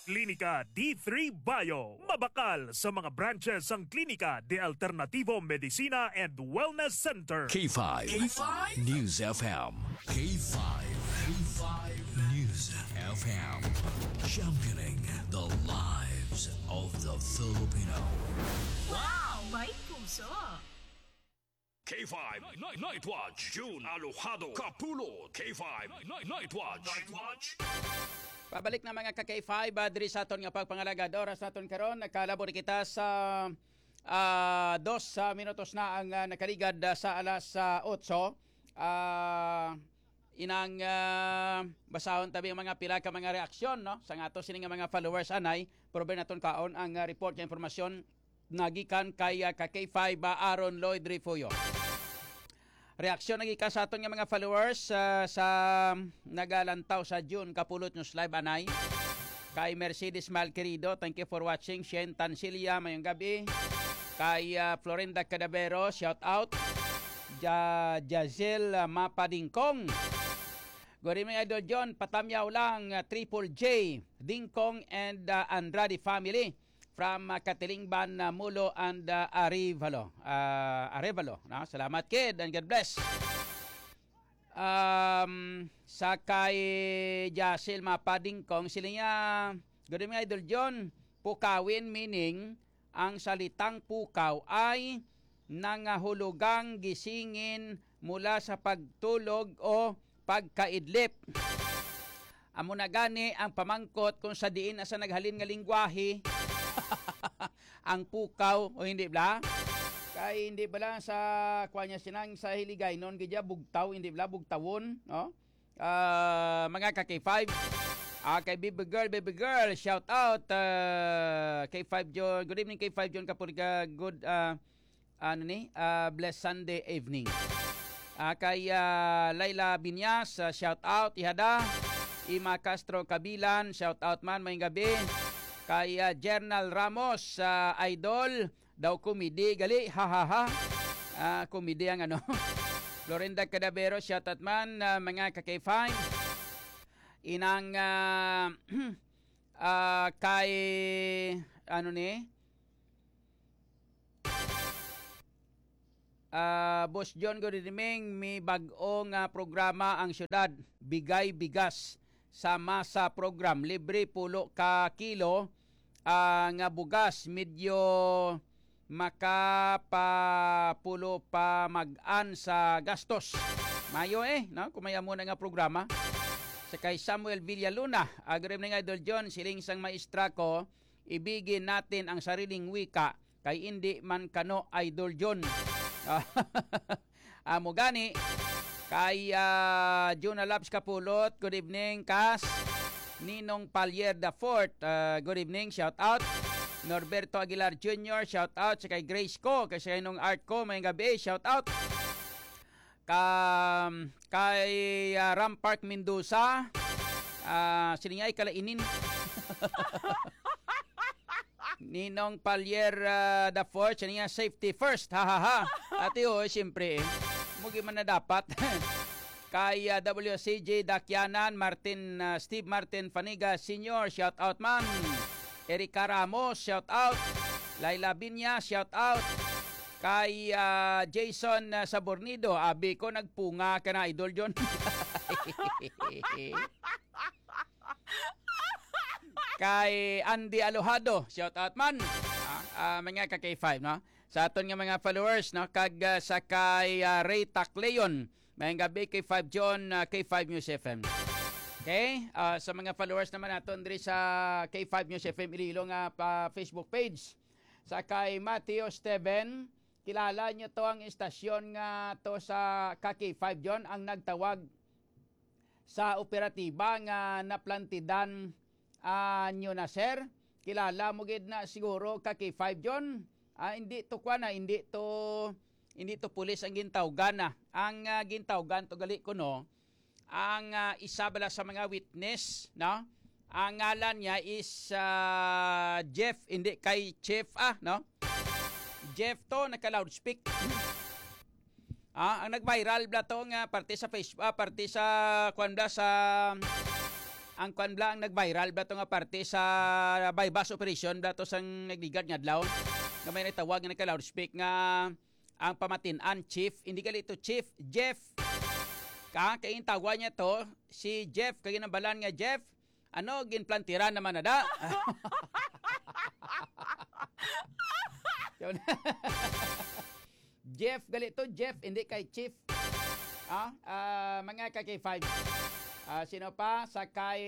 Klinika D3 Bio. Mabakal sa mga branches ang Klinika de Alternativo Medicina and Wellness Center. K5. News FM. K5. News FM. Championing the lives of the Filipino. Wow! May puso! K5 Night Watch. June Alojado Kapulot. K5 Night Watch. Pabalik na mga ka-K5, diri sa aton nga pagpangalagad. Oras naton karon nakalabor kita sa 2 minutos na ang nakaligad sa alas 8. Inang basahon tabi ang mga pila ka mga reaksyon no sa ato sini nga mga followers anay probe naton kaon ang report nga impormasyon nagikan kay ka-K5 Aaron Lloyd Rifuyo. Reaksyon nagikan sa aton nga mga followers sa nagalantaw sa June Kapulot News Live anay kay Mercedes Malquerido, thank you for watching. Shen Tancilia, mayong gabi. Kay Florinda Cadavero, shout out. Jazel Mapadingkong, good evening Idol John, patamyaw lang Triple J Dingkong and Andrade family from Katilingban, Mulo and Arevalo. No? Salamat kid and God bless. Sa kay Jasil Mapadingkong, sila niya, good evening Idol John, pukawin meaning ang salitang pukaw ay nangahulugang gisingin mula sa pagtulog o pagkaidlip. Amo na gani ang pamangkot kung sa diin asa naghalin nga lingwahe ang pukaw o hindi bla kay hindi bala sa kwanya sinang sa hiligay non gidya bugtaw hindi bla bugtawon no mga ka-K5 kay baby girl shout out K5 John, good evening K5 John Kapuriga, good blessed Sunday evening. Kay Laila Binyas, shout out ihada. Ima Castro Kabilan, shout out man mayong gabi. Kay Jernal Ramos, idol daw komedi gali ha ha ha. Komedi ang ano. Florinda Cadavero, shout out man mga ka-K5. Inang kay Boss John, good evening. May bag-ong programa ang syudad. Bigay bigas sa masa program. Libre pulo ka kilo nga bugas. Medyo makapapulo pa mag-an sa gastos. Mayo no? Kumaya muna nga programa. Sa kay Samuel Villaluna. Good evening Idol John. Siling sang maestra ko. Ibigin natin ang sariling wika. Kay hindi man kano Idol John. Amo gani kay Juna Labs Kapulot, good evening Kas. Ninong Palyer the Fort, good evening, shout out. Norberto Aguilar Jr., shout out. Sa kay Grace ko, kasi nung art ko may gabi, shout out. Kay Ram Park Mendoza, siningay kalainin. Ninong Palyer the Fort, siya safety first, ha ha ha. Ate siyempre, mugi man na dapat. Kay WCJ Dakyanan, Steve Martin Faniga Sr., shout out man. Erika Ramos, shout out. Laila Binya, shout out. Kay Jason Sabornido, abi ko nagpunga ka na Idol John. Kay Andy Alojado, shout out man. Mga ka-K5 no. Sa aton nga mga followers no, kag sa kay Ray Tacleon, mayang gabi K5 John, K5 News FM. Okay? Sa mga followers naman naton diri sa K5 News FM Iloilo nga Facebook page. Sa kay Mateo Steven, kilala niyo to ang istasyon nga to sa K5 John ang nagtawag sa operatiba nga naplantidan nyo na sir. Kilala mo gid na siguro K5 John. Hindi to pulis ang gintawgan na. Ang gintawgan to gali ko no. Ang isa bala sa mga witness, no? Ang ngalan niya is Jeff, hindi kay Chief no? Jeff to naka-loudspeak. Ang nag-viral bla to nga parte sa Facebook, parte sa kuan bla sa ang kwan bla ang nag-viral bla to nga parte sa bypass operation bla to sang nagligad nga adlaw. Nga may natawag nga naka-loudspeak nga ang pamatin-an chief, hindi gali ito chief, Jeff. Kaya yung tawa niya to, si Jeff, kaya nambalan nga Jeff, ano, ginplantira naman na da. Jeff, gali to, Jeff, hindi kay chief. Mga kay 5. Sino pa? Sa kay,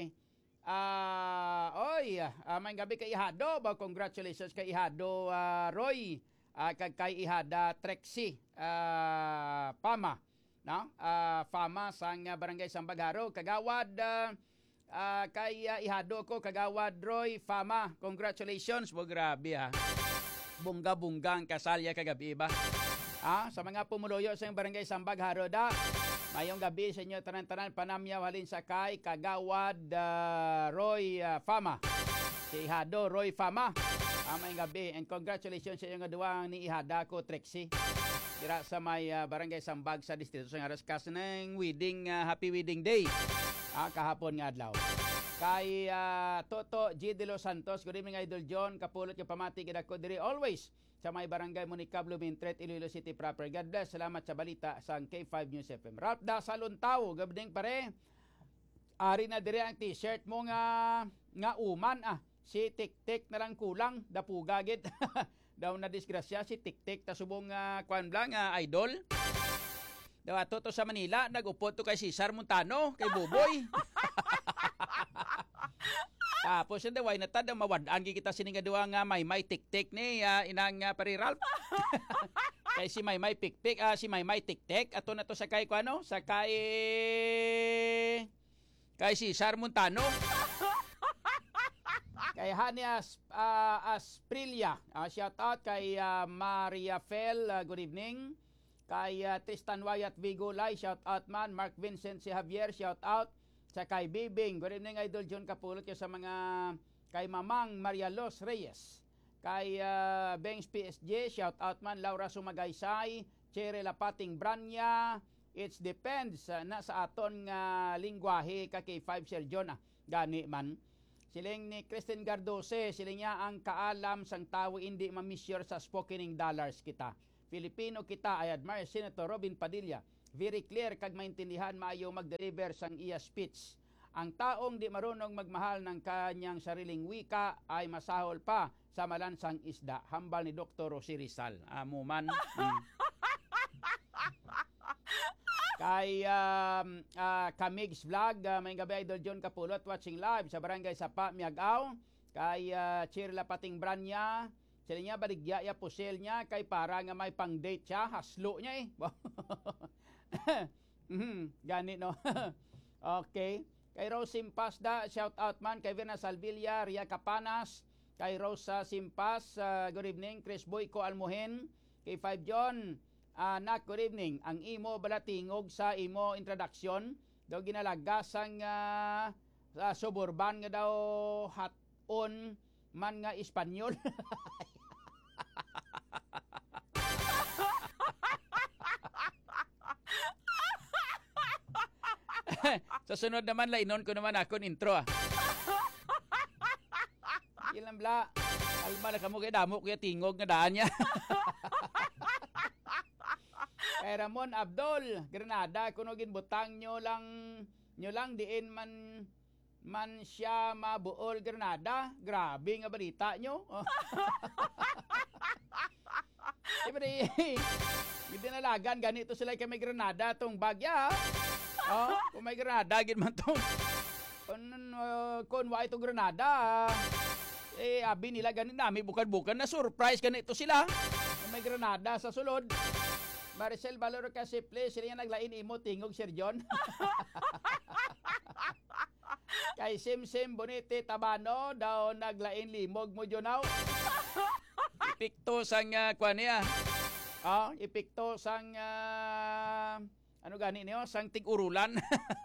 may gabi kay Ihado, congratulations kay Ihado Roy. Kay Ihada Trexie Fama, no? Fama sang barangay Sambagharo, kagawad kay Ihado ko, kagawad Roy Fama, congratulations. Grabe ha, bungga-bunggang kasalya kagabi ba? Sa mga pumuloyo sa barangay Sambagharo da, mayong gabi sa inyo tanan-tanan, panamyaw halin sa kay kagawad Roy Fama, si Ihado Roy Fama. May gabi, and congratulations sa inyong duwang ni Ihada ko Trexie dira sa may barangay Sambag sa distrito sa Aras Kas ng wedding, happy wedding day kahapon nga adlaw. Kay Toto G. De Los Santos, good evening Idol John, kapulot yung pamati gid ako diri always sa may barangay Monica Blumentritt, Iloilo City proper. God bless, salamat sa balita sa K5 News FM. Ralph da Saluntaw, gabding pare, ari na diri ang t-shirt mo nga uman si Tik-Tik na lang kulang, dapugagit. Daw na disgrasya si Tik-Tik, tasubong kwan blang idol. Daw ato to sa Manila, nag-upot to kay Cesar Montano, kay Buboy. Tapos yun daw, ay natad, mawadaan kita siningadwa nga may Tik-Tik ni inang pari Ralph. Kay si may Pik-Pik, si may Tik-Tik, ato na to sa kay kwano, sa kay Cesar Montano. Kay Hania Asprilia, shout out kay Maria Fel, good evening. Kay Tristan Wyatt Vigolay, shout out man. Mark Vincent si Javier, shout out. Sa kay Bibing, good evening Idol John, kapulot sa mga kay Mamang Maria Los Reyes. Kay Bengs PSG, shout out man. Laura Sumagaysay, Chere Lapating Branya. It depends na sa aton nga lingwahe kay 5 Sir John gani man. Siling ni Christine Gardose, siling niya ang kaalam sang tawo hindi mamisyur sa spokening dollars kita. Filipino kita, I admire Senator Robin Padilla. Very clear kag maintindihan maayo mag-deliver sang iya speech. Ang taong di marunong magmahal ng kanyang sariling wika ay masahol pa sa malansang isda. Hambal ni Dr. Rosie Rizal. Amuman. Kay Kamigs Vlog, may gabi Idol John kapulot, watching live sa barangay Sapa, Miagaw. Kay Chirla Pating Branya, sila niya baligya ya pusil niya, kay para nga may pang date siya, haslo niya Gani no. Okay. Kay Rose Simpasda, shout out man. Kay Verna Salvilla, Ria Capanas. Kay Rosa Simpas, good evening. Chris Boyko Almuhen. Kay 5 John, Nak, good evening. Ang imo balatingog sa imo introduction daw ginalagasang suburban nga daw haton man nga Espanyol. Sa sunod naman lainon ko naman akon intro Ilang bla alma na kamo kay damo kaya tingog nga daan niya. Kay Ramon Abdul, Granada, kuno ginbutang nyo lang diin man siya mabuol Granada. Grabe nga balita nyo. Hindi nalagan, ganito sila kay may Granada tong bagya. Kung may Granada, gin man tong kung wa itong Granada. Abi nila ganin namin bukan-bukan na surprise ganito sila. Kung may Granada sa sulod. Maricel Valor kasi please, sila naglain imo tingog Sir John. Kay Sim Bonite Tabano daw naglain limog mo Jonaw. Ipikto sang kuan niya. Ipikto sang ano gani niyo sang tig-urulan.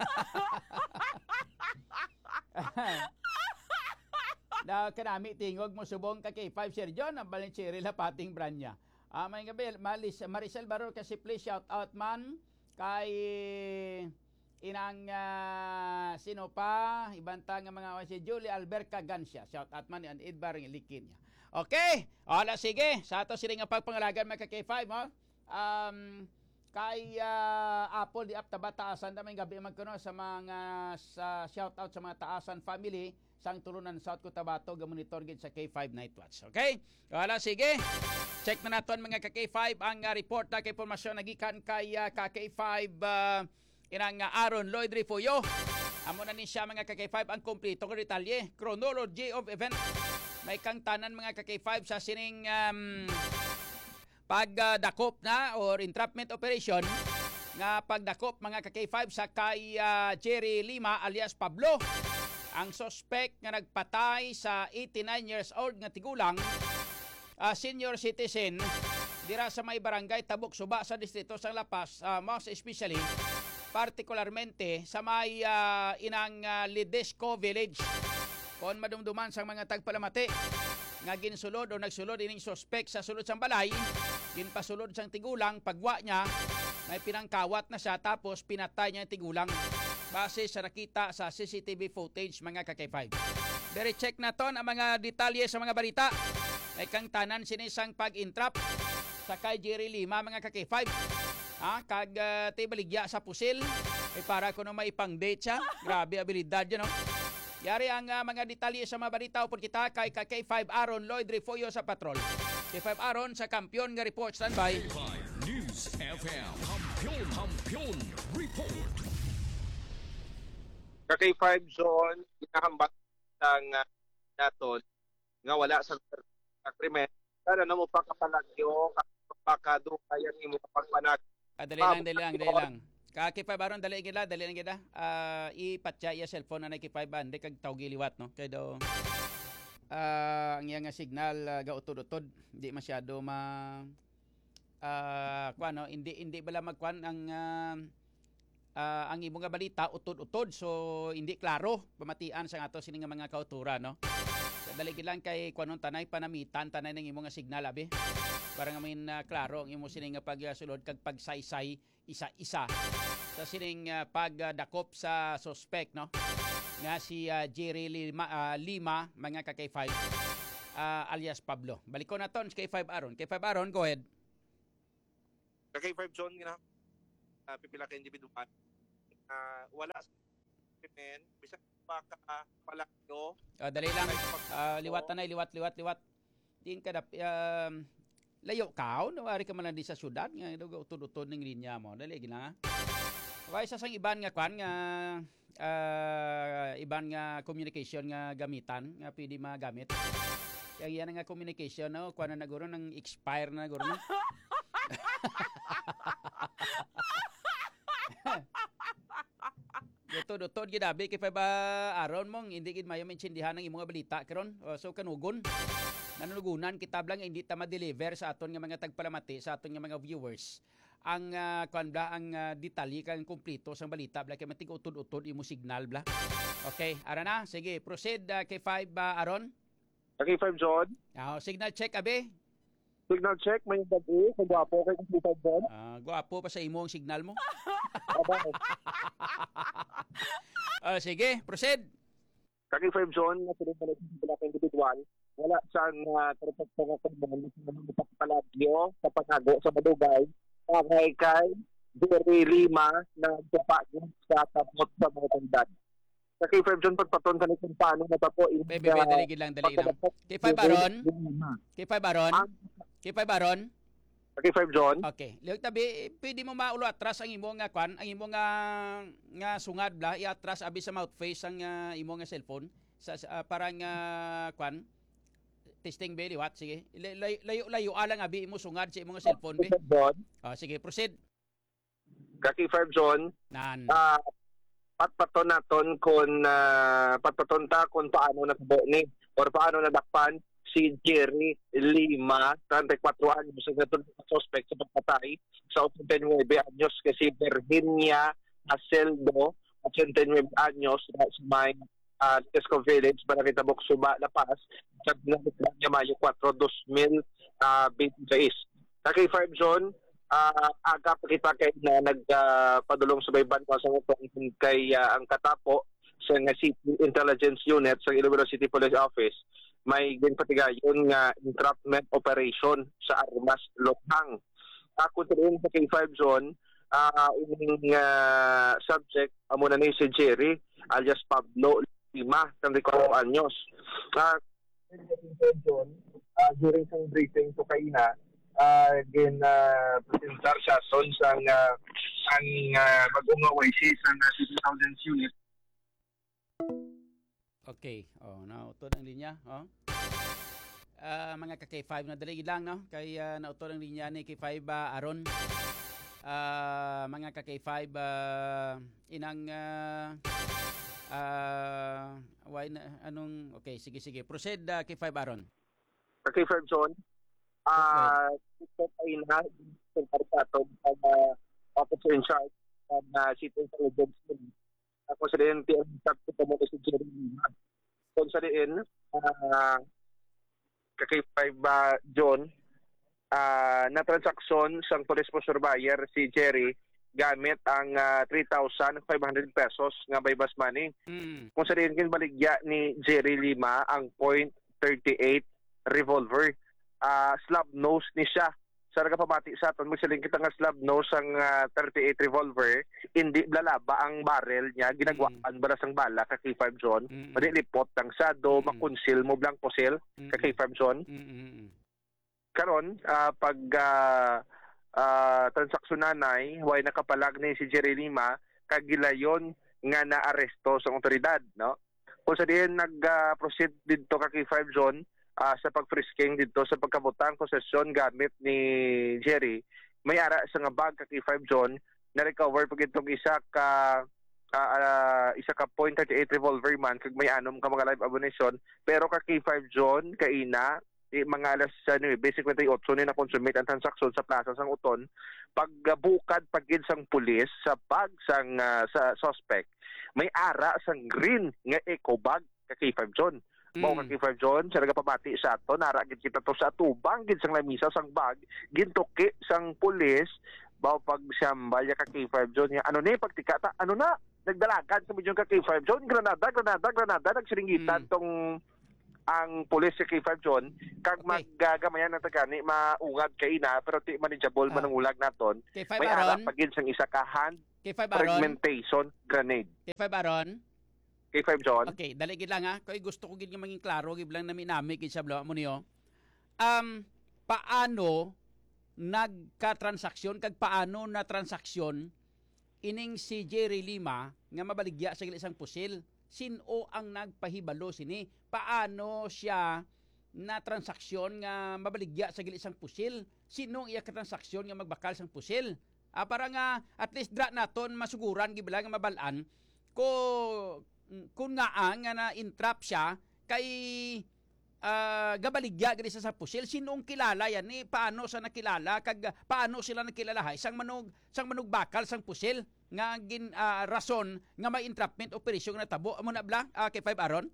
Daw kanami tingog mo subong ka kay 5 Sir John ang Balincheri Lapating Branya. May gabi, Maricel Baror kasi please shout out man kay inang sino pa ibanta nga mga si Julie Alberca Gancia, shout out man and Edbar Likin niya. Okay, ala sige, sa ato sila nga pagpangalagan mga K5 mo. Kay Apple di up tabataasan damay gabi magkuno sa mga shout out sa mga Taasan family sang tulunan South Cotabato ga monitor gid sa K5 Night Watch. Okay? Ala sige. Check na naton mga K5 ang report na kay impormasyon nagikan kay K5 inang Aaron Lloyd Rifuyo. Amo na ni siya mga K5 ang kompleto nga detalye, chronology of event. May kang tanan mga K5 sa sining pagdakop na or entrapment operation nga pagdakop mga K5 sa kay Jerry Lima alias Pablo. Ang suspect nga nagpatay sa 89 years old nga tigulang senior citizen dira sa may barangay Tabuk Suba sa distrito sa La Paz, most especially particularmente sa may inang Lidesco Village. Kon madumduman sa mga tagpalamati nga ginsulod o nagsulod ining suspect sa sulod sang balay, ginpasulod sang tigulang, pagwa niya may pinangkawat na siya tapos pinatay niya yung tigulang base sa nakita sa CCTV footage mga K5. Dere check na ton ang mga detalye sa mga balita. May kang tanan sinisang pag-intrap sa kay Jerry Lima mga K5. Kag tibaligya sa pusil para kuno maipang-date siya. Grabe abilidad yun, no? Yari ang mga detalye sa mga balita upod kita kay K5 Aaron Lloyd Rifuyo sa patrol. K5 Aaron sa kampiyon nga report. Standby. K5 News FM. Kampiyon report. K5 zone, ginahambat ng naton nga wala sa krimen. Sana na mo pakapalagyo, kapakadukayan mo pagpanag. Dali lang. K5 Aaron, dali lang gila. Ipatya iya cellphone na K5 hindi kag tawgi liwat, no? Kaya daw ang iya nga signal ga utod-utod, hindi masyado hindi bala magkuan ang imong nga balita utod-utod, so hindi klaro pamatian sa ato sini nga mga kautura, no? Dali lang kay kuanon tanay panamitan tanay ng imong nga signal abi para nga min klaro ang imong sini nga pagsulod kag pagsaysay isa-isa sa sining pagdakop sa suspect, no? Nga si Jerry Lima mga K5 alias Pablo. Balikon naton sa K5 Aaron. K5 Aaron, go ahead. K5 zone nga pipila ka individual. Wala sa krimen, bisag pakapalagyo. Dali lang. Liwat. Din ka layo ka, nawari ka man di sa syudad nga utod-utod ning linya mo. Dali gina. Okay, sa sang iban nga kwan nga iban nga communication nga gamitan nga pwede magamit. Yang yan nga communication, no, kwan na naguro nang expire na naguro na. Utod-utod gidabi kay pa aron mong hindi gid mayo maintindihan ng imong balita karon. So kanugon nanugunan kita blang hindi ta ma-deliver sa aton nga mga tagpalamati sa aton nga mga viewers ang detalye kang kumpleto sang balita bla kay matig utod-utod imo signal bla. Okay, ara na, sige, proceed kay 5 Aaron. K5 zone. Signal check abi. Signal check, may bago, sa gwapo kay K5 zone. Gwapo pa sa imo ang signal mo. Sige, proceed. K5 zone, na sunod na sa individual. Wala siyang karapot sa mga pagpalagyo sa paghago sa madugay. Kay Jerry Lima na tupa sa tapos sa mga tandaan. Sa K5 zone, pagpaton sa kung paano natapo. Dali lang. K5 Aaron. K5 Aaron. K5 zone. Okay. Liwag tabi, pwede mo maulo atras ang imo nga kwan, ang imo nga sungad bla, iatras abi sa mouth face ang imo nga cellphone sa parang kwan. Testing be liwat, sige. Layo alang abi imo sungad sa imo nga cellphone be. Sige, proceed. K5 zone. Nan. Patpaton naton patpaton ta kung paano natabo ni or paano nadakpan si Jerry Lima, 34 anyos, ang suspect sa pagpatay sa 89 anyos kasi Virginia Aseldo, 89 anyos sa may Tesco Village, Barangay Tabuk Suba, La Paz, sa Mayo 4, 2026. K5 zone, aga pa kita kay na nagpadulong sa bayban ko sa utong kay ang katapo sa nga City Intelligence Unit sa Iloilo City Police Office may ginpatigayon nga entrapment operation sa Armas Lokhang. Ako rin sa K5 zone, ining subject amo na ni si Jerry alias Pablo Lima, 34 anyos. During some briefing to kaina presentar siya son sang ang bagong YC sa City Intelligence Unit. Okay. Nautod ang linya. Mga ka-K5 na dali lang, no? Kay nautod ang linya ni K5 Aron. Mga ka-K5 inang okay, sige. Proceed K5 Aron. K5 zone. Ito ay na sa partatog ang officer in charge ng City Intelligence Unit. Ako sa rin ang subject mo si Jerry Lima. Kung sa rin K5 John na transaksyon sang police posture buyer si Jerry gamit ang 3,500 pesos nga by bus money. Kung sa rin baligya ni Jerry Lima ang .38 revolver. Slab nose ni siya. Sa nagapabati sa aton, magsiling kita nga slab nose ang 38 revolver, hindi lalaba ang barrel niya, ginagwaan balas ang bala ka K5 John. Madilipot ang sado, makonsil mo blank posil ka K5 John. Karon pag transaksyon nanay, way nakapalag ni si Jerry Lima, kagilayon nga naaresto sa otoridad, no? Kung sa diyan nag-proceed dito ka K5 John, sa pag-frisking dito sa pagkabutang posesyon gamit ni Jerry, may ara sa nga bag ka K5 John na recover pag itong isa ka .38 revolver man kag may anom ka mga live ammunition, pero ka K5 John kaina mga alas basic 28 ni na consummate ang transaksyon sa plaza sang Uton, pagbukad pagid sang pulis sa bag sang sa suspect, may ara sang green nga eco bag ka K5 John. Mao ka K5 John, sa nagapabati sa ato, naragid kita to sa atubang, gid sang lamisa sang bag, gintuki sang pulis, baw pag siyambal ya ka K5 John, ano ni pagtikata, ano na, nagdalagan sa medyo ka K5 John, granada, nagsiringitan tong ang pulis sa K5 John, kag maggagamayan ng tagani, maungad kay na, pero ti manageable manungulag naton, may ara pagin sang isa ka hand fragmentation grenade. K5 Aron. K5 John. Okay, daligid lang ha. Kaya gusto ko gid nga maging klaro, gid lang nami gid sa blo mo niyo. Paano nagka-transaksyon kag paano na transaksyon ining si Jerry Lima nga mabaligya sa isang pusil? Sino ang nagpahibalo sini? Paano siya na transaksyon nga mabaligya sa isang pusil? Sino iya ka transaksyon nga magbakal sang pusil? Para nga at least dra naton masuguran gid lang nga mabalaan kung nga na-entrap siya kay gabaligya gani sa pusil, sinong kilala yan ni paano sa nakilala kag paano sila nakilala isang manog bakal sang pusil nga rason nga may entrapment operation na tabo amo na bla K5 Aron.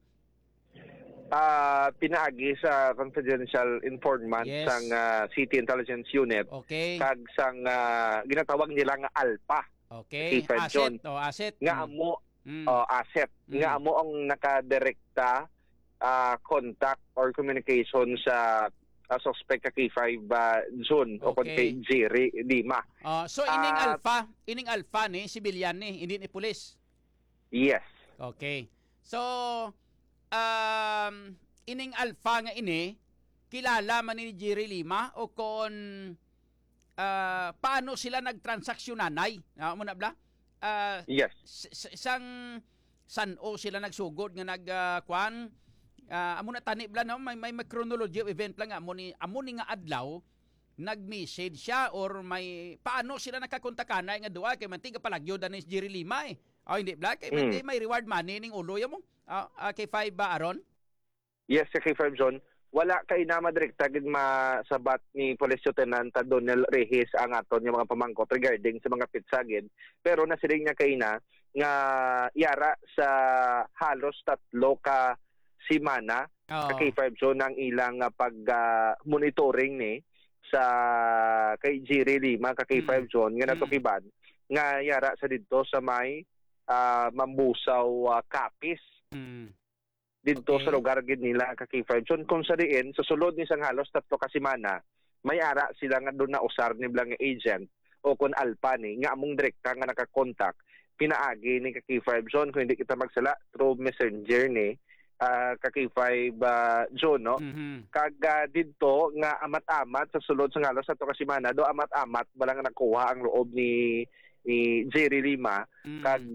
Pinaagi sa confidential informant sang City Intelligence Unit. Okay. Kag sang ginatawag nila nga Alpha. Okay. Asset nga amo asset. Nga amo ang nakadirekta contact or communication sa suspect ka K5 Zone o kay Jerry Lima. So ining Alpha ni civilian ni, hindi ni pulis. Yes. Okay. So ining Alpha nga ini kilala man ni Jerry Lima o kon paano sila nagtransaksyonan mo na bla? Yes. Sang San-O sila nagsugod nga nagkuan amo na tani bla no may chronology of event lang amo ni nga adlaw nag-message siya or may paano sila nakakontakanay nga duwa kay mantiga palagyo ni Jerry Lima hindi bla kay may reward money ning ulo mo kay 5 Aron. Yes, kay 5 John. Wala kay na madirekta gid masabat ni Police Lieutenant Donel Reyes ang aton nga mga pamangkot regarding sa mga pitsagid, pero nasiling niya kay na nga yara sa halos 3 ka semana kay 5 John ang ilang pag monitoring ni sa kay Jerry Lima ka K5 John nga natukiban nga yara sa didto sa may Mambusaw Capiz didto Okay. sa lugar gid nila ka K5 John kung sa diin sa sulod ni sang halos 3 ka semana may ara sila nga doon na usar ni bilang agent o kun alpa ni nga among direkta nga nakakontak pinaagi ni ka K5 John kung hindi kita magsala through messenger ni ka K5 John no kag didto nga amat-amat sa sulod sa halos 3 ka semana do amat-amat wala nga nakuha ang loob ni Jerry Lima kag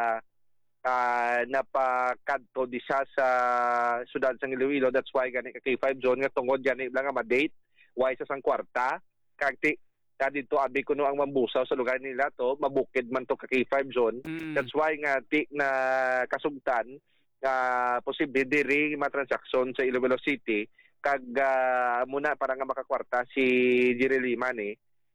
napakadto di siya sa sudad sa Iloilo. That's why gani ka K5 John nga tungod gani lang nga ma-date why sa sang kwarta kag dito abi kuno ang Mambusaw sa lugar nila to mabukid man to ka K5 John. That's why nga na kasugtan posible diri matransaksyon sa Iloilo City kag muna para nga makakwarta si Jerry Lima ni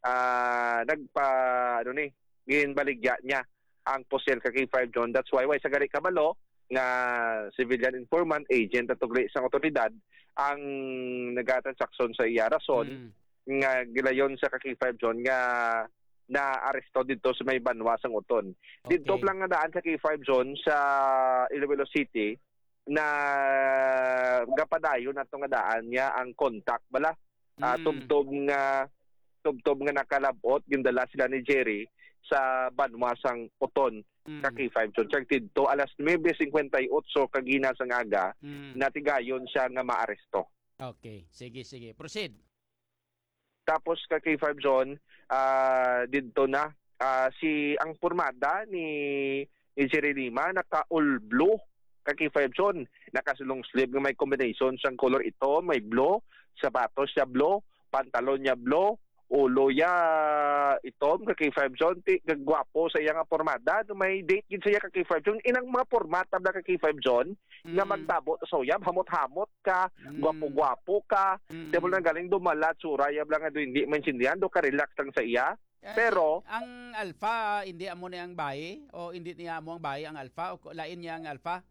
ginbaligya niya ang posel ka K5 John. That's why sa gari kabalo nga civilian informant agent at tugli sa otoridad ang nagatransaksyon sa iya rason nga gilayon sa ka K5 John nga na-aresto dito sa may Banwa sang Uton. Okay. Dito lang nga daan sa K5 John sa Iloilo City na gapadayon ato nga daan niya ang contact bala tubtob nga nakalabot gindala sila ni Jerry sa Banwa sang Uton ka K5 John. Kag dito alas 9:58 kagina sang aga natigayon siya nga maaresto. Okay, sige. Proceed. Tapos ka K5 John dito na si ang pormada ni Jerry Lima naka-all blue ka K5 John. Nakasulong sleeve nga may combination sang color ito, may blue, sapatos siya blue, pantalon niya blue, ulo ya itom ka K5 John gagwapo sa iya nga pormada no may date gid sa iya ka K5 John inang mga pormata da ka K5 John nga magtabot sa uyab hamot-hamot ka gwapo-gwapo ka demo lang galing dumala tsura yab lang nga hindi maintindihan do ka relax lang sa iya pero ang alpha hindi amo ni ang bayi o hindi niya amo ang bayi ang alpha o lain niya ang alpha.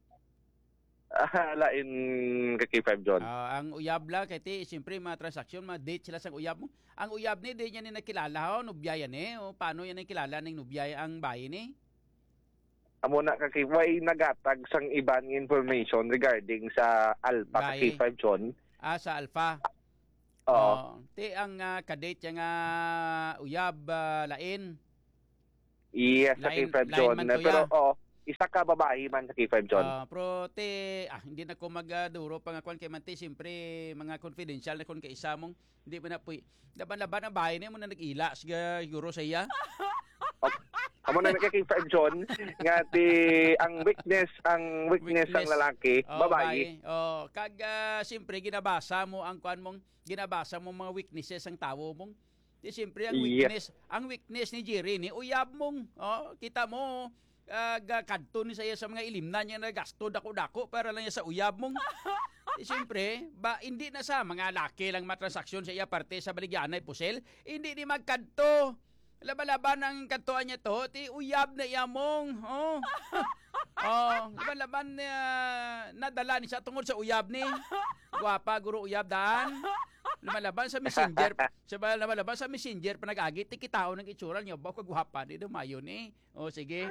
lain ka K5 John. Ang uyab la kay ti siyempre mga transaksyon, mga date sila sa uyab mo. Ang uyab ni di niya ni nakilala ho, nubiyaya ni o paano yan nakilala ning nubiyaya ang bayi ni? Amo na ka K5 nagatag sang ibang information regarding sa Alpha ka Bayi. K5 John. Sa alpha. Oo. Ti ang kadate nga uyab lain. Yes, sa Lain- K5 lain John. man to Pero ya. isa ka babae man sa K5 John. Pero te hindi na ko magduro pa nga kwan kay man te siyempre mga confidential na kon kay isa mong hindi mo na puy laban-laban ang bahay niya mo na nag-ila siguro sa iya. Amo na ka K5 John nga ang weakness ang lalaki, babae. Kag siyempre ginabasa mo ang kwan mong ginabasa mo mga weaknesses ang tawo mong. Di siyempre ang weakness ni Jerry ni uyab mong. Kita mo kadto ni saya sa mga ilimnan niya na gasto dako-dako para lang niya sa uyab mong. Siyempre, hindi na sa mga laki lang matransaksyon sa iya parte sa baligyanay pusel, hindi ni magkadto. Laban-laban ang kantuan niya to, ti uyab na iya mong. Laban-laban nadala ni sa tungod sa uyab ni. Guwapa guro uyab daan. Lumalaban sa messenger, lumalaban sa messenger panag-agi ti kitao ng itsura niya ba kagwapa ni dumayon eh. Sige.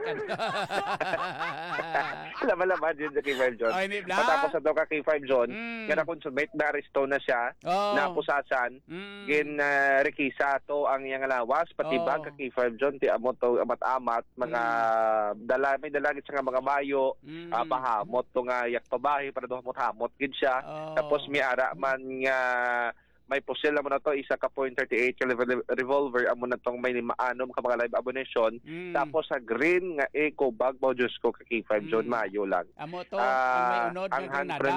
Laban din sa K5 John. Matapos sa ka K5 John, nga na-consummate na aresto na siya, na pusasan, rekisa to ang iyang lawas, pati ba ka K5 John, ti amo to amat-amat, mga may dalagit sa mga bayo, pahamot to nga yak pabahi para do hamot-hamot gid siya. Tapos may ara man nga may posel mo na to isa ka .38 revolver amo na tong may 5 ka mga live ammunition tapos sa green nga eco bag mo Diyos ko ka K5 John Mayo lang amo to ang may unod ng granada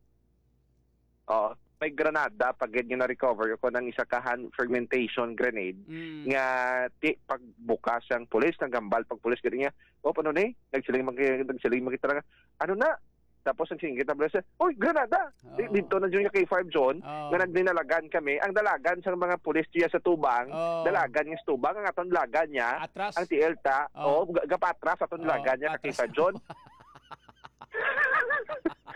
may granada pag ganyan na recover ko ng isa ka hand fermentation grenade nga pagbukas ang pulis ng gambal pag pulis ganyan paano ni nagsiling makita ano na tapos ang singgit na bless, uy, granada! Dito na dyan yung K5 John, nga nagdinalagan kami. Ang dalagan sa mga pulis niya sa tubang, dalagan niya sa tubang, ang atong lagan niya, atras. ang tielta, gapatras atong lagan niya ka K5 John.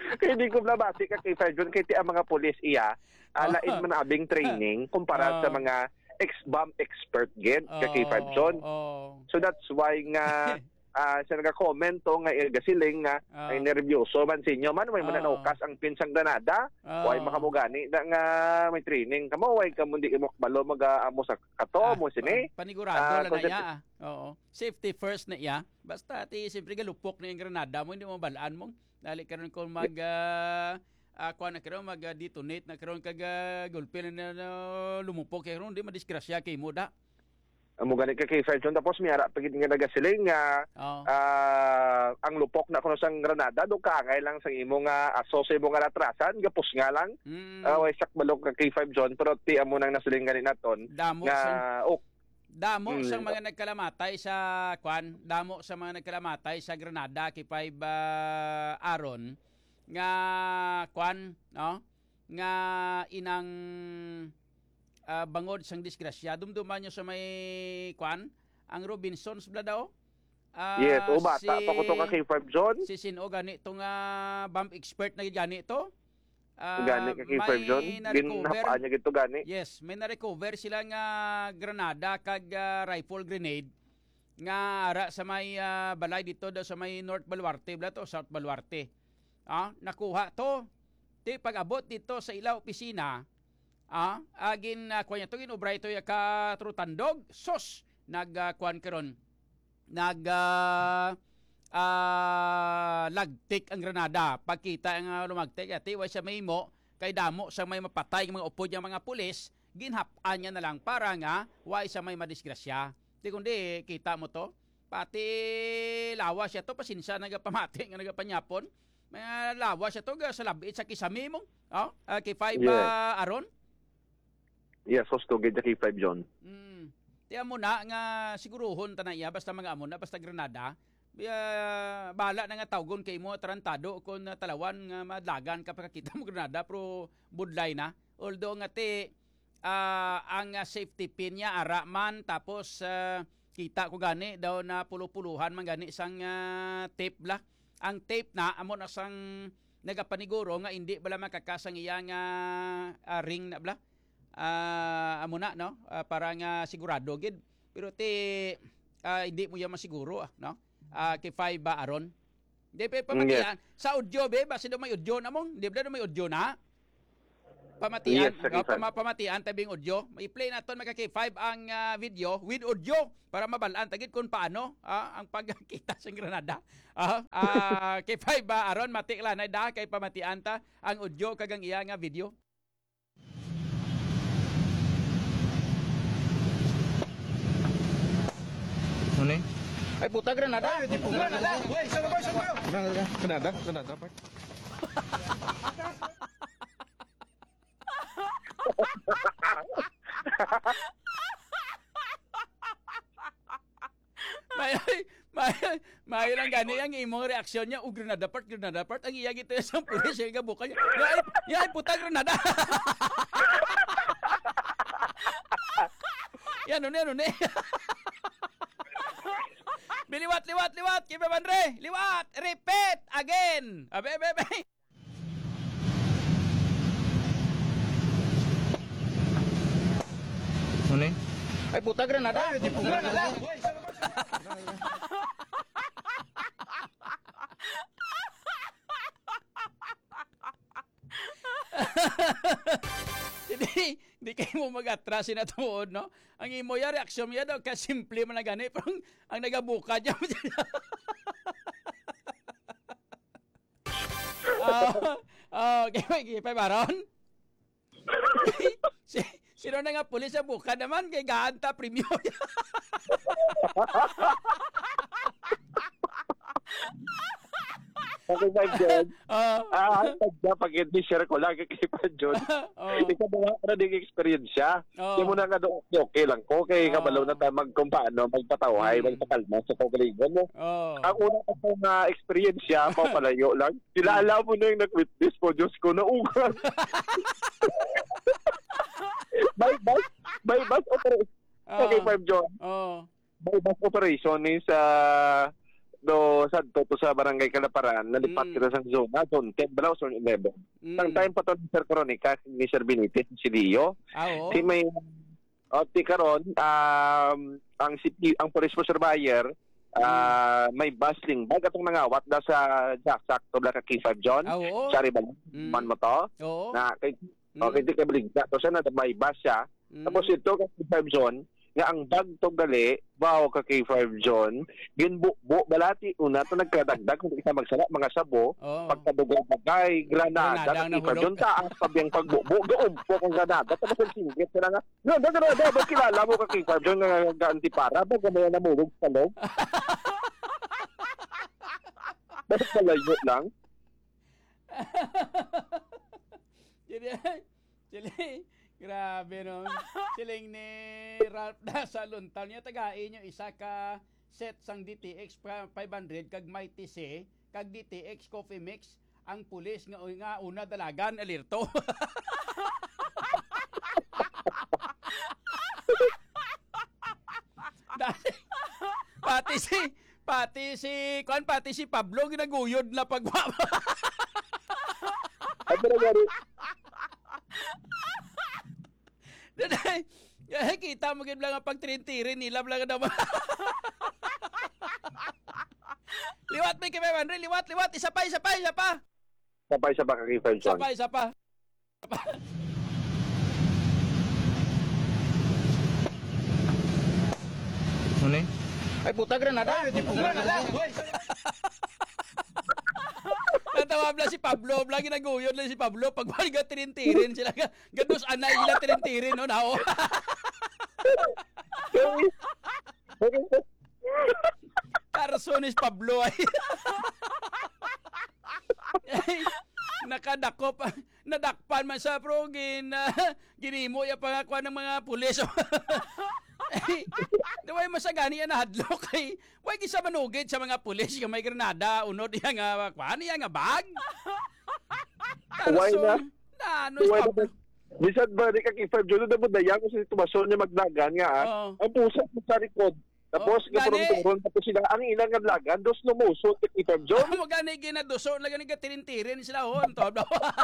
Kaya hindi ko nabati ka kay Fred John, kaya ang mga pulis iya, lain man abing training kumpara sa mga ex-bomb expert gid kay Fred John. So that's why nga siya nag-komento nga gasiling nga ay nervyoso man sinyo man may mananaukas ang pinsang Granada way makamugani da nga may training kamo way kamo di mo balo mag-amo sa kato mo sini panigurado lang na iya. Oo. Safety first na iya. Basta ti siyempre galupok na yung Granada mo hindi mo balaan mo. Dali karon kung mag kuan na karon mag-detonate na karon kag gulpi na lumupok karon di madisgrasya kay mo da. Amo gani ka kay Fred John tapos miyara pagid nga nagasiling nga ang lupok na kuno sang Granada do kaangay lang sang imo nga aso sa imo nga natrasan gapos nga lang way sak balok ka kay Fred John pero ti amo nang nasiling gani naton nga damo sa mga nagkalamatay sa kwan damo sa mga nagkalamatay sa Granada kay 5 aron nga kwan no nga inang bangod sang disgrasya dumduman nyo sa may kwan ang Robinsons bla daw yes o bata pa ko to ka kay Fred John si sino gani to nga bomb expert na gani to gani ka kay Fred John ginhapaan niya gito gani yes may na-recover sila nga granada kag rifle grenade nga ara sa may balay dito daw sa may North Baluarte bla to South Baluarte nakuha to ti pag-abot dito sa ila opisina agin kuan to ginubray to ka trutandog sos nagkuan karon lagtik ang Granada pagkita ang lumagtik ati way sa mahimo kay damo sa may mapatay mga upod yang mga pulis ginhap-an niya na lang para nga way sa may madisgrasya di kundi kita mo to pati lawas siya to pasinsa nagapamati nga nagapanyapon may lawas siya to sa labit sa kisami mo kay 5 aron. Yes, hosto gid kay 5 John. Tiyan mo na nga siguruhon ta na iya basta mga amon na basta Granada. Bala na nga tawgon kay mo tarantado kon talawan nga madlagan ka pakakita mo Granada pero budlay na. Although nga ang safety pin niya ara man tapos kita ko gani daw na puluhan man gani sang tape la. Ang tape na amo na sang nagapaniguro nga hindi bala makakasang iya nga ring na bala. Amo na no para nga sigurado gid pero hindi mo yan masiguro no kay 5 aron di pa pamatian sa audio be basi daw may audio na mong di ba may audio na pamatian pamatian tabing audio may play naton maka kay 5 ang video with audio para mabalaan tagid kung paano ang pagkita sa Granada kay 5 aron matikla na da kay pamatian ta ang audio kagang iya nga video. Ano eh? Ay puta Granada. Granada. Boy, saan kayo? Granada. May lang gani ang imong reaksyon niya Granada part ang iya gito sa pulis nga buka niya. Yay puta Granada. Yan ano ne. Biliwat, Kiba Bandre, liwat, repeat again. Abe. Ano eh? Ay puta Granada. Granada. Hindi kayo mo mag-atras na tuod, no? Ang imo ya reaksyon mo ya daw kasimple man na gani pero ang nagabuka niya. Okay, baron. Sino na nga pulis sa buka naman kay gaanta premium. Okay, Fred John. Pag-share ko lang kay Fred John. Ikaw ba na ding experience siya? Di mo na nga doon okay lang ko kay kabalaw na tayo magkumpano, magpataway, magpakalma sa kagalingon mo. Ang una ko pong experience siya, papalayo lang. Kilala mo na yung nag-witness po, Diyos ko, naugan. By bus operation. Okay, Fred John. By bus operation is do sadto to sa barangay Kalaparan, nalipat kita sa zona, zone 10, balaw, zone 11. Ang time pa to ni Sir Cronica, ni Sir Benitez, si Leo. Oo. Si may ti karon ang police for surveyor may busing bag atong nangawat da sa Jacksack to ka K5 John. Oo. Sorry ba man mo to? Oo. Na kay okay di ka baligya to siya na may bus siya. Tapos ito ka K5 John nga ang bag to gali bawo ka K5 John ginbukbo balati una to nagkadagdag kung isa magsala mga sabo pagkadugo bagay granada ka K5 John taas pabiyang pagbukbo gaumpo kang granada tapos ang singgit sila nga no granada ba kilala mo ka K5 John nga antipara ba gamay na mulog sa loob. Bakit malayo lang? Sili, grabe no. Siling ni Ralph da sa luntaw niya tagain yung isa ka set sang DTX 500 kag Mighty C kag DTX Coffee Mix ang pulis nga una dalagan alirto. pati si Pablo ginaguyod na pagwa. Kita mo gid lang ang pagtirin-tirin nila lang naman. Liwat may kay Andre, liwat, isa pa. Sabay sa baka K5 John. Isa pa. Ano eh? Ay puta granada. Natawab lang si Pablo, lagi naguyod lang si Pablo pag wala tirin-tirin sila gados anay ila tirin-tirin no nao. Carsones Pablo ay. Nadakpan man sa progin ginimo ya pangakuan ng mga pulis. Daway masagani yan nahadlok kay way gisa manugid sa mga pulis nga may granada unod iya nga kuan iya nga bag. Why na? Bisag ba di ka K5 John na budaya ko sa tumason niya magdagan nga ang pusa sa likod. Tapos katurong-turong tapos sila ang ilang nga lagan dos lumuso sa K5 John. Mo gani ginaduso lagi ni tirin-tirin sila hon to.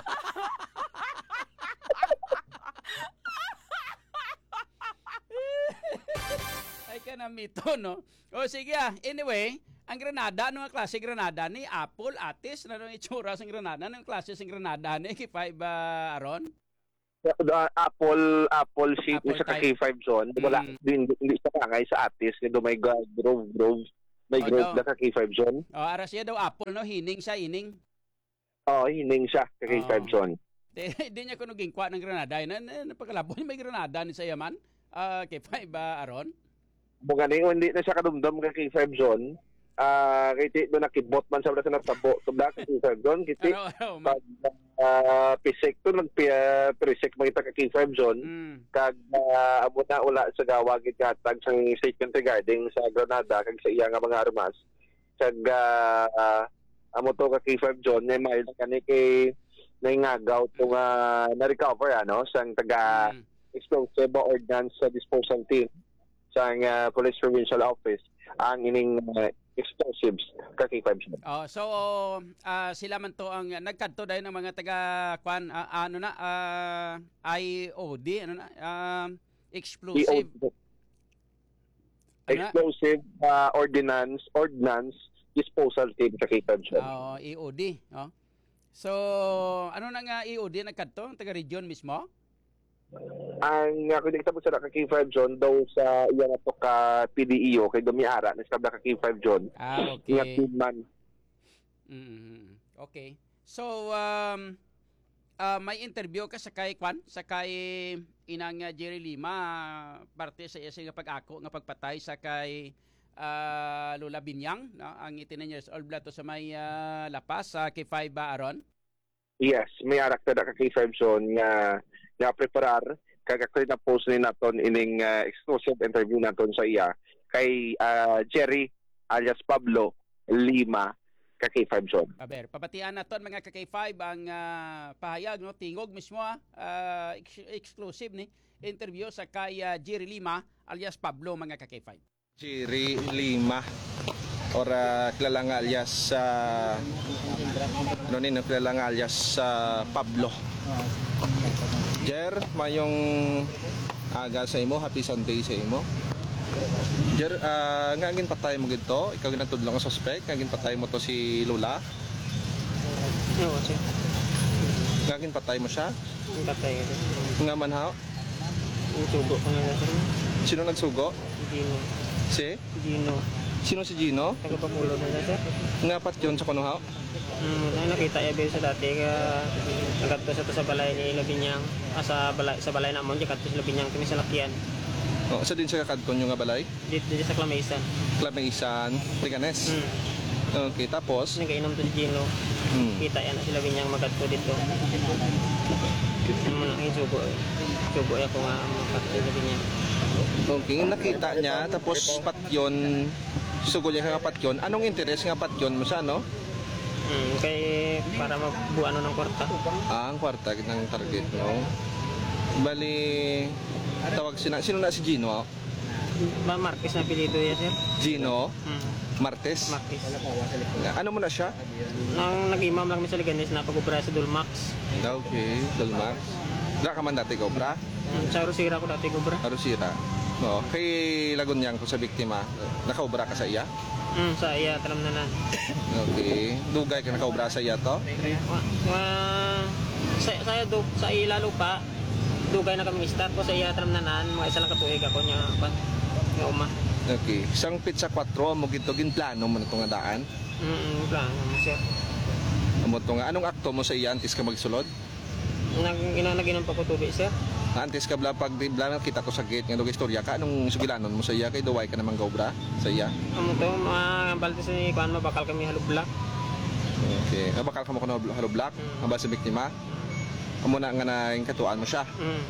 Ay ka na mito, no? O sige anyway, ang granada, ano ang klase granada ni? Apple, atis, ano ang itsura sa granada? Ano ang klase sa granada ni? K5 Aron? Apple seed sa K5 John. Wala, hindi sa kangay sa atis. Kaya may grove. May grove na ka K5 John. Aras siya daw apple, no? Hining siya, hining. Hining siya ka K5 John. Hindi niya kunuging kwa ng granada. Napagkalabo niya may granada ni Sayaman. K5 Aron? Mga hindi na siya kadumdum ka K5 John. Kiti doon nakibot man sa wala sa natabo. Tumda ka K5 John. Kiti pisik to nagpisik mga ka K5 John. Kag amo na ula sa gawagid katag sa safety regarding sa Granada kag sa iya nga mga armas. Kag amo to ka K5 John na may kani kay naingagaw to na-recover sang taga explosive ordnance sa disposal team sa Police Provincial Office ang ining explosives ka K5 John. So sila man to ang nagkadto dahil ng mga taga kwan IOD explosive explosive ordnance disposal team sa K5 John. EOD. So ano na nga EOD nagkadto taga region mismo? Ang kinikita mo sa K5 John daw sa iya na to ka PDEO kay Dumiara na sa K5 John. Okay. Man. Okay. So may interview ka sa kay inang Jerry Lima parte sa iya nga pag-ako nga pagpatay sa kay Lola Binyang, no? Ang 89 years old blato sa may lapas sa K5 Aron. Yes, may arak na ka K5 John nga preparar kagakay na post ni naton ining exclusive interview naton sa iya kay Jerry alias Pablo Lima ka K5 John. Papatian naton mga ka K5 ang pahayag no tingog mismo exclusive ni interview sa kay Jerry Lima alias Pablo mga ka K5. Jerry Lima. or kilala nga alias kilala nga alias Pablo. Jer, mayong aga sa imo, happy Sunday sa imo. Jer, ngagin patay mo gito, ikaw ginatudlo nga suspect, ngagin patay mo to si Lola. Oo, sir. Ngagin patay mo siya. Ang patay ito. Nga man ha? Ang sugo ko nga sir. Sino nagsugo? Gino. Si? Gino. Sino si Gino? Tagapapulo na sir. Nga pat yun sa kuno ha? Nakita ya sa dati ka nagadto sa balay ni Labinyang. Sa balay na amon kadto sa Labinyang kami sa lakyan. Oh, sa din sa kadton yung nga balay? Dito sa Clamaysan. Clamaysan, Tiganes. Okay, tapos? Nagainom to si Gino. Kita yan na sila Binyang magadto dito. Ano na yung sugo eh. Sugo ako nga makakita sila Binyang. Okay, nakita niya, tapos patyon, sugo niya nga patyon. Anong interes nga patyon mo siya, no? Kaya para mabuano ng kwarta. Ang kwarta ng target, no? Bali, tawag sino na si Gino? Marquez na apelido yan, sir. Gino? Martes? Marquez. Ano mo na siya? Nang nag-imam lang kami sa Liganes na pag-ubra sa Dulmax. Okay, Dalmax. Wala ka man dati Cobra? Sa Arusira ko dati ubra. Arusira. No, kay Lagunyang ko sa biktima, nakaubra ka sa iya? Sa iya, talam na na. Okay. Dugay ka nakaubra sa iya to? Sa iya lalo pa, dugay na kami start ko sa iya, talam na nan. Mga isa lang katuig ako niya. Nga uma. Okay. Isang pizza 4 mo gito ginplano mo na itong daan? Plan, sir. Amo to nga anong akto mo sa iya antes ka magsulod? Naginom pa ko tubig, sir. Antes ka bla pag bla kita ko sa gate nga dugay istorya ka anong sugilanon mo sa iya kay duway ka naman gobra sa iya? Amo to mga balde sa ni kuan mabakal kami halubla. Okay. Bakal ka mo kuno halo black ang sa biktima? Amo na nga na yung katuan mo siya.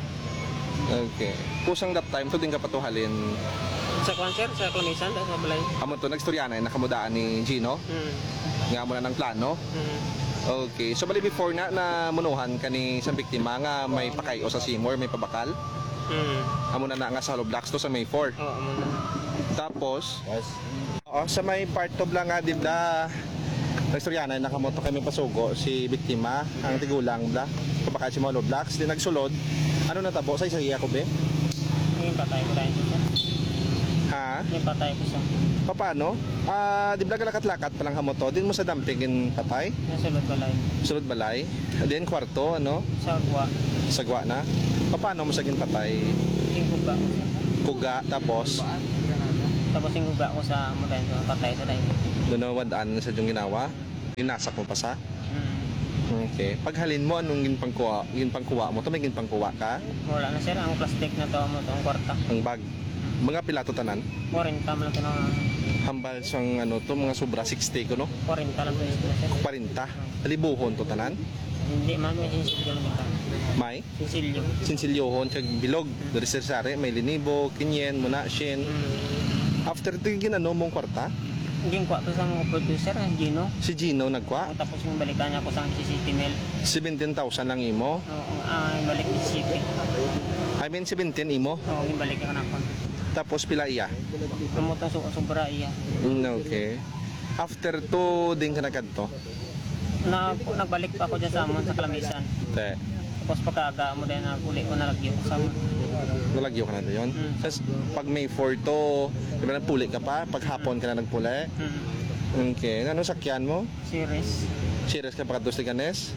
Okay. Kusang that time to din ka patuhalin. Sa kuan, sir, sa Clamaysan sa balay. Amo to nagstorya na nakamudaan ni Gino. Nga mo na ng plano. Okay. So bali before na munuhan ka ni sa biktima nga may pakayo sa Seymour, may pabakal. Amo na nga sa Hollow Blocks to sa May 4. Oo, amo na. Tapos sa may part of lang nga dibda nagstorya na nakamoto kami pasugo si biktima ang tigulang bla pabakal si Hollow Blocks din nagsulod. Ano natabo sa iya ko be? Yung patay ko tayo, sir. Ha? Yung patay ko siya. Paano? Di ba lakat-lakat pa lang hamoto? Din mo sa dampingin patay? Nasulod balay. Sulod balay? Din kwarto, ano? Sa Agwa. Sagwa na? Paano mo saging patay? Yung guba ko, sir. Kuga, tapos? Tapos yung guba ko sa mutayin ko, patay sa tayo. Doon na wadaan sa yung ginawa? Dinasak mo pa sa? Okay. Paghalin mo, anong ginpangkuha mo? Ito may ginpangkuha ka? Wala na, sir. Ang plastic na to, mo to, ang kwarta. Ang bag? Mga pilato tanan? 40 lang ito na. Hambal siyang ano to, mga sobra 60 ko no? 40 lang ito, sir. 40? Libuhon to tanan? Hindi man, may sinsilyo lang ito. May? Sinsilyo. Sinsilyohon, kag bilog. Dari sari, may linibo, kinyen, muna, shin. After ito yung ginano mong kwarta? Hindi ko ito sa producer, Gino. Si Gino nagkwa? Tapos yung balikan niya ko sa City Mill. 17,000 lang imo? Oo, balik ni City. I mean 17 imo? Oo, yung balik ka na ako. Tapos pila iya? Promote ang sobra iya. Okay. After to, din ka nagkadto? Nagbalik pa ako dyan sa amon sa Clamaysan. Te. Tapos pagkaaga mo din, uli ko nalagyo ko sa amon. Nalagyo ka na doon? Tapos pag May 4 to, di ba nagpuli ka pa? Pag hapon ka na nagpuli? Okay. Ano sakyan mo? Series. Serious ka pa sa Ganes?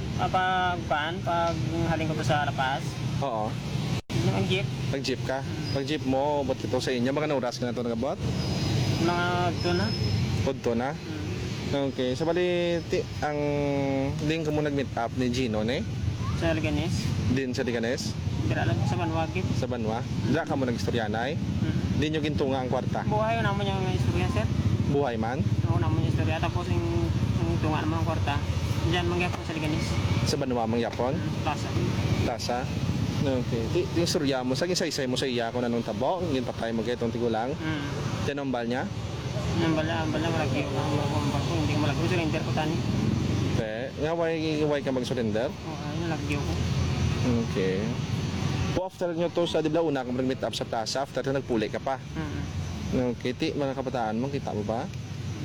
Pag haling ko pa sa Lapas. Oo. Yung jeep. Pag jeep ka? Pag jeep mo, ba't ito sa inyo? Mga nauras ka na ito nagabot? Mga doon na. Podto na? Okay. So bali, ang din ka mo nag-meet up ni Gino, ne? Sa Liganes. Din sa Liganes? Tira lang sa Banwagit. Sa Banwa? Diyan ka mo nag-istoryanay? Di nyo gintunga ang kwarta? Buhay naman yung istorya, sir. Buhay man? Oo naman yung istorya. Tapos yung tunga naman ang kwarta. Diyan mangyapon sa Liganes. Sa Banwa mangyapon? Plaza. Plaza? Okay. Yung istorya mo, sa gisaysay mo sa iya kung anong tabo, yung patay mo kayo itong tigulang? Diyan ang bal niya? Ang bala malagyo. Hindi ko malagyo. Surrender ko tani. Okay. Nga, why ka mag-surrender? Oo, ayun, nalagyo ko. Okay. Po after nyo to sa dibla una kung mag-meet up sa plaza, after na nagpuli ka pa. Okay, mga kabataan mo, kita mo ba?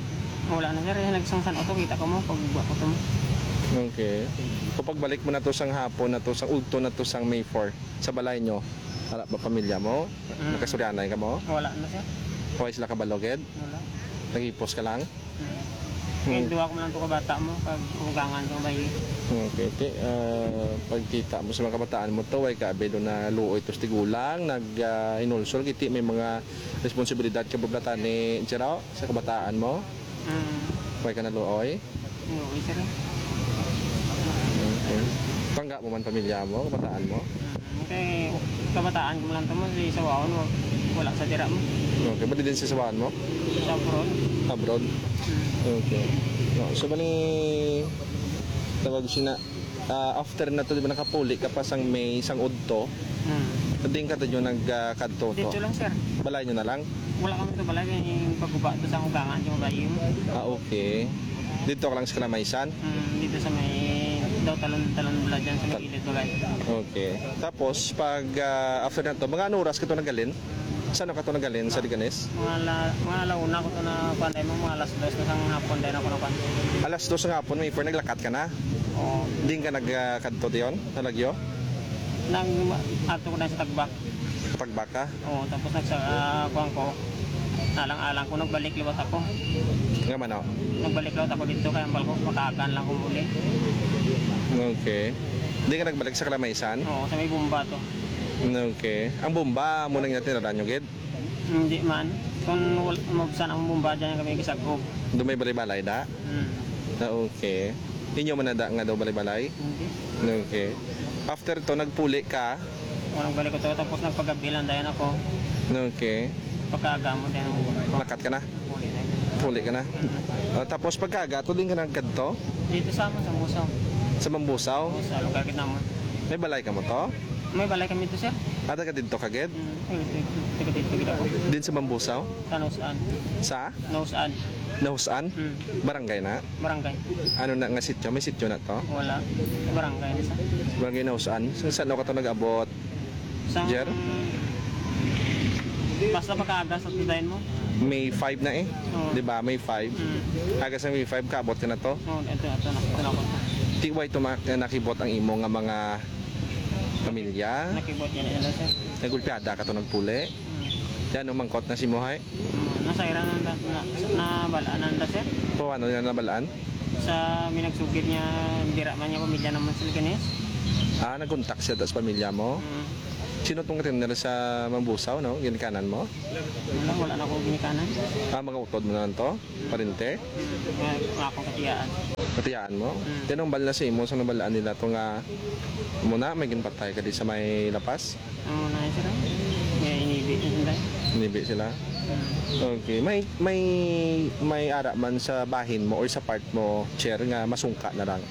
Wala na sir, nagsangsan auto, kita ko mo, pagbuwa ko to mo. Okay. Kapag balik mo na to sang hapon na to, sang udto na to sang May 4, sa balay nyo, wala ba pamilya mo? Nakasuryanay ka mo? Wala na sir, Huwag sila kabaloged? wala. Nag-ipos ka lang? Kaya duwa ko man lang to kabata mo, pag ugangan ko ba yun. Okay, okay. Pagkita mo sa mga kabataan mo to, ay kaabe doon na luoy to tigulang, inulsol, kiti may mga responsibilidad ka bablatan ni Chirao sa kabataan mo. Huwag ka na luoy. Okay sir. Okay. Tangga mo man pamilya mo, kabataan mo. Okay, kabataan ko lang to mo, sa Waon, wala sa tira mo. Okay, ba't din sa sawahan mo? Sa abroad. Abroad? Okay. No, so bali tawag siya na after na to, di ba nakapuli ka pa sang May, sang udto, din ka to yung nagkadto to. Dito lang sir. Balay nyo na lang? Wala kami ito balay, yung pagguba ito sa ugangan yung bayi mo. Okay. Dito ka lang sa Kalamaisan? Dito sa may daw talon bula dyan sa may ilid balay. Okay. Tapos pag after na to, mga anong oras ka to nagalin? Saan ka to nagalin? Sa Liganes? Mga launa ko ito na panday mo, mga alas 2 na sang hapon dahil ako na panday. Alas 2 ng hapon, may naglakat ka na? Oo. Din ka nagkadto diyon? Nalagyo? Ato ko na sa tagbak. Tagbak ka? Oo, tapos nagsakuhan ko. Alang-alang ko, nagbalik liwat ako. Nga man o? Nagbalik liwat ako dito, kaya ambal ko, makaagan lang ko muli. Okay. Di ka nagbalik sa Kalamaisan? Oo, sa may bumba to. Okay. Ang bomba, muna nga tinaran nyo, Gid? Hindi man. Kung mabsan ang bumba dyan kami kisagkog. Doon may balay-balay da? Okay. Inyo man na da nga daw balay-balay? Hindi. Okay. After to, nagpuli ka? O, nagbalik ko to, tapos nagpagabilan dahil ako. Okay. Pagkaaga mo din ako. Nakat ka na? Muli na. Puli ka na? Tapos pagkagato din ka nagkadto? Dito sa amin, sa Musaw. Sa Mambusaw? Sa lugar kita mo. May balay ka mo to? May balay kami dito, sir. Ada ka dito kagid? Dito ako. Din sa Mambusaw? Sa Nausaan. Sa? Nausaan. Nahusan? Barangay na? Barangay. Ano na nga sityo? May sityo na to? Wala. Barangay na sa. Barangay Nahusan? Saan ka to nag-abot? Sa... Jer? Basta pagkaaga sa tudayin mo. May 5 na eh. Oo. Di ba? May 5. Aga sa May 5, kaabot ka na to? Oo, ito na ako. Tiway nakibot ang imo nga mga pamilya. Nakibot yan nila, sir. Nagulpiada ka to nagpuli. Yan, umangkot na si Mohay. Nasa ira na balaan na, sir. Po, ano yan nabalaan? Sa minagsugid niya, dira man niya pamilya naman sa Liganes. Nagkontak siya sa pamilya mo. Sino tong trainer sa Mambusaw, no? Ginikanan mo? Wala na akong ginikanan. Mga utod mo na lang to? Parinte? Mga akong katiyaan. Patiyaan mo? Tinong bala sa imo, sa nabalaan nila to nga muna, may ginpatay ka di sa may lapas? Ang muna yun, sir. May inibit yun, sir. Inibit sila? Okay. May ara man sa bahin mo or sa part mo, chair, nga masungka na lang?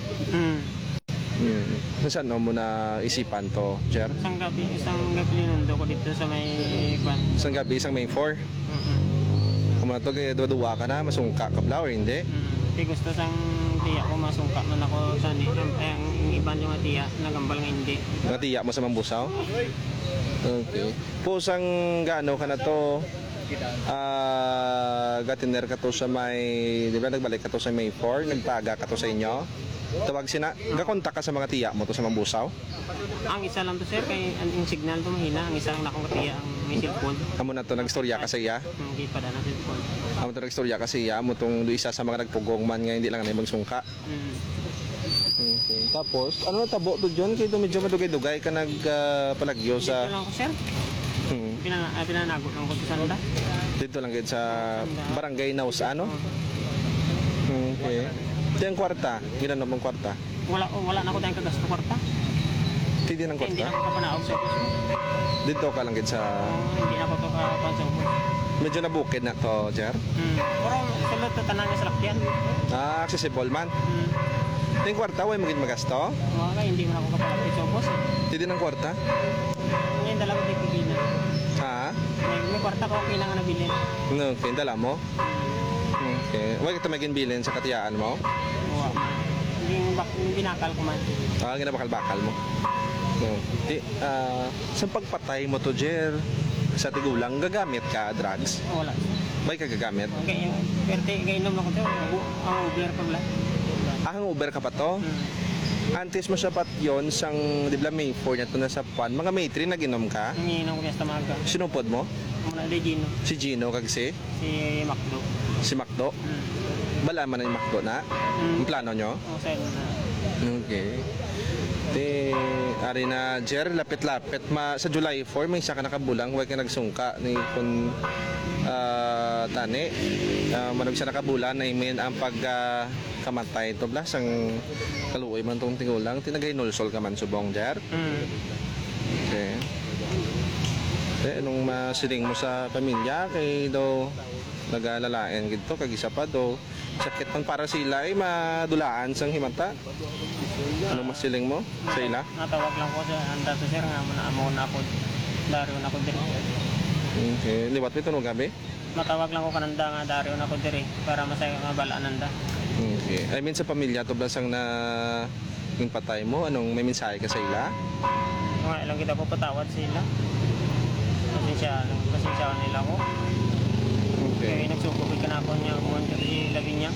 Saan mo na isipan to, Jer? Isang gabi linundo ko dito sa may kwan. Isang gabi, isang May 4? Kung mga to, kaya duwa ka na, masungka ka pala or hindi? Di gusto sang tiya ko, masungka man ako sa ang iban yung tiya, nagambal nga hindi. Natiya mo sa Mambusaw? Okay. Pusang gaano ka na to, gatiner ka to sa may, di ba nagbalik ka to sa May 4, nagpaga ka to sa inyo? Tawag sina, gakontak ka sa mga tiya mo to sa Mambusaw? Ang isa lang to, sir, kay ang signal to mahina, ang isa lang na akong katiya, ang may cellphone. Amo na to, nagstorya ka sa iya? Hindi pa na cellphone. Amo to, nagstorya ka sa iya, mo tong isa sa mga nagpugong man nga hindi lang na magsungka. Okay. Tapos, ano na tabo to dyan? Kaya medyo madugay-dugay ka nagpalagyo sa... Dito lang ako, sir. Pinanagot lang ko sa sanda. Dito lang sa Barangay Naus, ano? Okay. Ito yung kwarta. Ginano mong kwarta? Wala na ako tayong kagasto kwarta. Hindi ng Hindi kwarta? na ako kapanaog sa puso. Dito ka lang sa... Hindi na ako ito kapan sa puso. Medyo nabukid na to, Jer? Pero sulod to tanan niya sa lakyan. Accessible man. Ito yung kwarta, huwag maging magasto? Wala, hindi mo na ako kapalapit sa puso. Hindi ng kwarta? Ngayon dala ko di pipina. Ha? May kwarta ko kailangan na bilhin. Okay, dala mo? Okay. Huwag ito maging bilin sa katiyaan mo? Hindi binakal ko man. Ginabakal-bakal mo? Sa pagpatay mo to, Jer, sa tigulang, gagamit ka drugs? Wala. Bay ka gagamit? Okay, pero gainom ako to. Ang Uber pa bala. Ang Uber ka pa to? Antes mo sa yon sang di ba May 4 na to na sa pan. Mga May 3 naginom ka? Nanginom ko sa maga. Sinupod mo? Muna di Gino. Si Gino kag Si Macdo. si Macdo? Bala man ang Macdo na? Ang plano nyo? O sa'yo na. Okay. Te, ari na Jer, lapit-lapit sa July 4 may isa ka nakabulang, huwag ka nagsungka ni kun tani. Manog siya nakabulan na imin ang kamatay to blas ang kaluoy man tong tigulang tinagay nulsol ka man subong Jer. Okay. Anong masiling mo sa pamilya kay daw nagalalain gito kag isa pa do sakit man para sila ay madulaan sang himata. Anong masiling mo sa ila? Natawag lang ko sa handa to sir nga amo na ako. Dario na ko diri. Okay, liwat mo tunog gabi? Matawag lang ko kananda nga Dario na ko diri para masaya mabalaan nanda. Okay. I mean sa pamilya to blasang na yung patay mo, anong may mensahe ka sa ila? Nga lang kita ko patawad sila. Pasensya nila ko. Okay. Kaya nagsukupit ka na ako niya kung labi niya.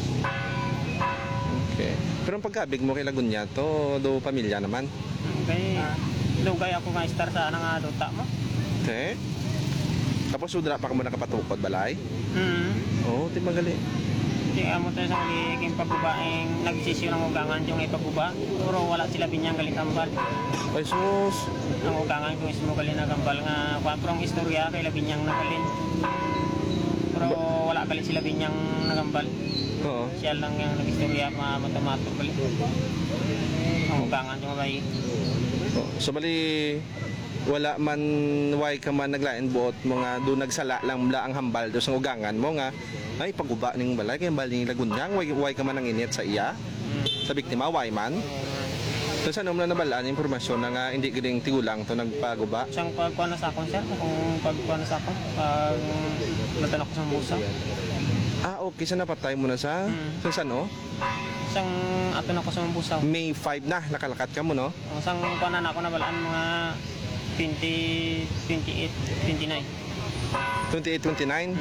Okay. Pero ang pagkabig mo kay Lagunya to do pamilya naman. Kaya lugay ako nga star sa nga duta mo. Okay. Tapos sudra pa ka mo nakapatukod balay? Oo, ti magali. Kaya mo tayo sa kaliging pagbabaeng nagsisyo ng ugangan yung ipagbuba. Puro wala sila binyang galing kambal. Ay sus. Ang ugangan ko is mo galing na kambal nga kuwaprong istorya kay labinyang nagalin. Pero wala galing sila binyang nagambal. Oo. Siya lang yung nag-istorya matamato galing. Ang ugangan yung mabay. So bali wala man way ka man naglain buot mo nga do nagsala lang bla ang hambal do sa ugangan mo nga ay paguba ning balay kay bali ning Lagunya way ka man ang init sa iya sa biktima way man. So sa na nabalaan impormasyon na nga hindi gining tigulang to nagpaguba. Siyang pagkuha na sa akon sir, kung pagkuha na sa akon, pag natanok ko sa musa. Ah, okay. Sa napatay mo na sa saan no? Siyang ato na ko sa busaw. May 5 na nakalakat ka mo no? Siyang kuha na ako nabalaan mga 20, 28, 29. 28-29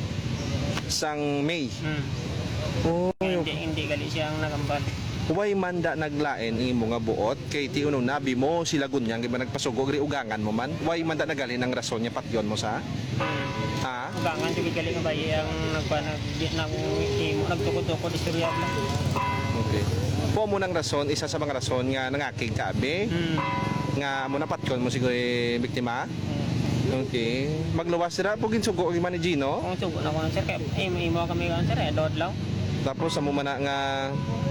sang May. Oh, Hindi gali siyang nagambal. way manda naglain imo nga buot kay ti uno nabi mo sila Gunyang giba nagpasugog ri ugangan mo man way manda nagali ng rason nya patyon mo sa ha Ugangan jud gali nga bayi ang nagtukod-tukod istorya bla. okay po mo nang rason isa sa mga rason nga nangakig kabe nga mo napatyon mo siguro biktima. Okay magluwas sira pugin sugo gi man ni Gino Kung sugo na ko sir kay imo kami kan sir dodlaw. tapos amo man nga